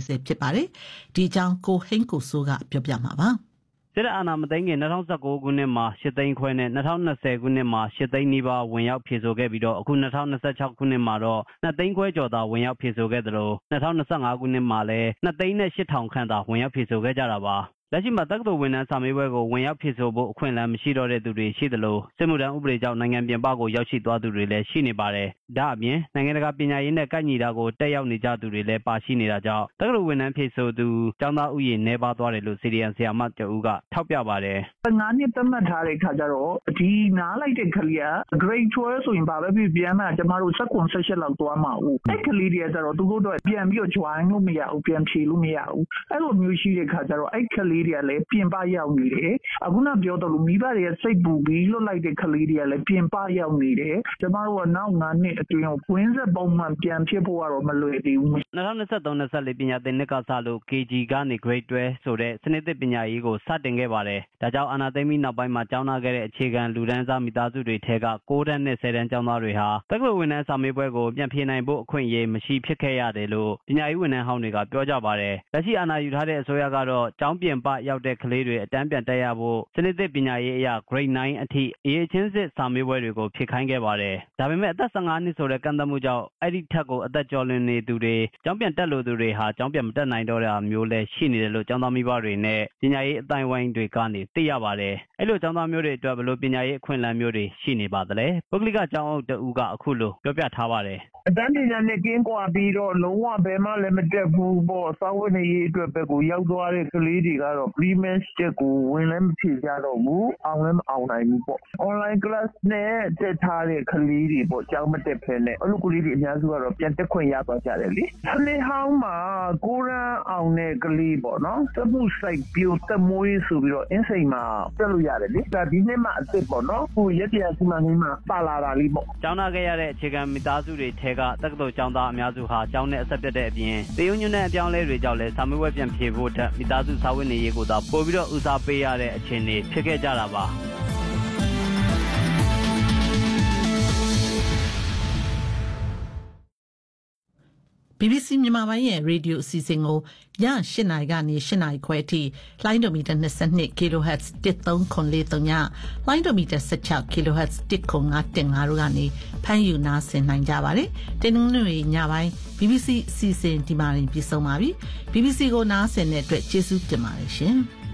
ဆဲဖြစ်ပါတယ်ဒီအကြောင်းကိုဟင်းကိုစိုးကပြောပြမှာပါစစ်အာဏာမသိမ်းခင်2019ခုနှစ်မှာ8သိန်းခွဲနဲ့2020ခုနှစ်မှာ8သိန်းနီးပါးဝင်ရောက်ဖြည့်ဆို့ခဲ့ပြီးတော့အခု2026ခုနှစ်မှာတော့2သိန်းခွဲကျော်သာဝင်ရောက်ဖြည့်ဆို့ခဲ့သလို2025ခုနှစ်မှာလည်း2သိန်းနဲ့8000ခန့်သာဝင်ရောက်ဖြည့်ဆို့ခဲ့ကြတာပါလက်ရှိမှာတက္ကသိုလ်ဝန်ထမ်းစာမေးပွဲကိုဝင်ရောက်ဖြည့်ဆို့ဖို့အခွင့်အလမ်းမရှိတော့တဲ့သူတွေရှိသလိုစစ်မှုထမ်းဥပဒေကြောင့်နိုင်ငံပြင်ပကိုရောက်ရှိသွားသူတွေလည်းရှိနေပါတယ်။ဒါအပြင်နိုင်ငံတကာပညာရေးနဲ့ကိုက်ညီတာကိုတက်ရောက်နေကြသူတွေလည်းပါရှိနေတာကြောင့်တက္ကသိုလ်ဝန်ထမ်းဖြည့်ဆို့သူကျောင်းသားဥယျာဉ်နှဲပါသွားတယ်လို့ CDN ဆရာမတဦးကထောက်ပြပါတယ်။9နှစ်သတ်မှတ်ထားတဲ့ခါကျတော့ဒီနားလိုက်တဲ့ကလေးက grade 12ဆိုရင်ဘာပဲဖြစ်ပြန်မှာကျမတို့17လောက်သွားမှာဦး။အဲ့ကလေးတွေကတော့သူတို့တော့ပြန်ပြီးတော့ join လို့မရဘူးပြန်ဖြေလို့မရဘူး။အဲ့လိုမျိုးရှိတဲ့ခါကျတော့အဲ့ကလေးတွေကလည်းပြင်ပရောက်နေတယ်အခုနပြောတော့လို့မိဘတွေကစိတ်ပူပြီးလွတ်လိုက်တဲ့ကလေးတွေကလည်းပြင်ပရောက်နေတယ်ကျမတို့ကနောက်9နှစ်အတွင်းဝင်းဆက်ပုံမှန်ပြန်ဖြစ်ဖို့ကတော့မလွယ်သေးဘူး 2023-24ပညာသင်နှစ်ကစလို့ KG ကနေ grade 12ဆိုတဲ့စနစ်သစ်ပညာရေးကိုစတင်ခဲ့ပါတယ်ဒါကြောင့်အာဏာသိမ်းပြီးနောက်ပိုင်းမှာကျောင်းသားခဲ့တဲ့အခြေခံလူတန်းစားမိသားစုတွေထဲက9တန်းနဲ့10တန်းကျောင်းသားတွေဟာတက္ကသိုလ်ဝန်ထမ်းစာမေးပွဲကိုပြန်ဖြေနိုင်ဖို့အခွင့်အရေးမရှိဖြစ်ခဲ့ရတယ်လို့ပညာရေးဝန်ထမ်းဟောင်းတွေကပြောကြပါတယ်လက်ရှိအာဏာယူထားတဲ့အစိုးရကတော့ကျောင်းပြင်ပရောက်တဲ့ကလေးတွေအတန်းပြန်တက်ရဖို့စနစ်သစ်ပညာရေးအရ grade 9အထိအရေးချင်းစစ်စာမေးပွဲတွေကိုဖြေခိုင်းခဲ့ပါတယ်ဒါပေမဲ့အသက်15နှစ်ဆိုတဲ့ကန့်သတ်မှုကြောင့်အဲ့ဒီထက်ကိုအသက်ကျော်လွန်နေသူတွေကျောင်းပြန်တက်လို့သူတွေဟာကျောင်းပြန်မတက်နိုင်တော့တာမျိုးလည်းရှိနေတယ်လို့ကျောင်းသားမိဘတွေနဲ့ပညာရေးအတိုင်းဝိုင်းတွေကနေသိရပါတယ်အဲ့လိုကျောင်းသားမျိုးတွေအတွက်ဘယ်လိုပညာရေးအခွင့်အလမ်းမျိုးတွေရှိနေပါသလဲပုဂ္ဂလိကကျောင်းအုပ်တဦးကအခုလိုပြောပြထားပါတယ်အတန်းပညာနဲ့ကင်းကွာပြီးတော့လုံးဝဘယ်မှလည်းမတက်ဘူးပေါ့စာဝတ်နေရေးအတွက်ပဲကိုရောက်သွားတဲ့ကလေးတွေကတော့ pre-med တက်ကိုဝင်လည်းမဖြေကြတော့ဘူးအောင်လည်းမအောင်နိုင်ဘူးပေါ့ online class နဲ့တက်ထားတဲ့ကလေးတွေပေါ့ကျောင်းမတက်ဖ နဲ့အဲ့လိုကလေးတွေအများစုကတော့ပြန်တက်ခွင့်ရသွားကြတယ်လေစနေဟောင်းမှာကိုရန်အောင်တဲ့ကလေးပေါ့နော်စမှုဆိုင်ပြိုတက်မွေးဆိုပြီးတော့အင်းစိန်မှာတက်လို့ရတယ်လေဒါဒီနေ့မှအစ်စ်ပေါ့နော်ဟိုရက်တရားစီမံကိန်းမှာပါလာတာလေးပေါ့ကျောင်းသားခဲ့ရတဲ့အခြေခံမိသားစုတွေထဲကတက္ကသိုလ်ကျောင်းသားအများစုဟာကျောင်းနဲ့အဆက်ပြတ်တဲ့အပြင်တရုံညွန့်တဲ့အပြောင်းလဲတွေကြောင့်လည်းစာမေးပွဲပြန်ဖြေဖို့အတွက်မိသားစုစာဝတ်နေရေးကိုသာပို့ပြီးတော့ဦးစားပေးရတဲ့အခြေအနေဖြစ်ခဲ့ကြတာပါ BBC မြန်မာပိုင်းရဲ့ရေဒီယိုအစီအစဉ်ကိုည8:00နာရီကနေ8:00နာရီခွဲအထိလိုင်းဒိုမီတာ22 kHz 13.43ညလိုင်းဒိုမီတာ16 kHz 1.515တို့ကနေဖမ်းယူနားဆင်နိုင်ကြပါတယ်။တင်နင်္ဂနွေညပိုင်း BBC အစီအစဉ်ဒီမှာပြီးဆုံးပါပြီ။ BBC ကိုနားဆင်တဲ့အတွက်ကျေးဇူးတင်ပါတယ်ရှင်။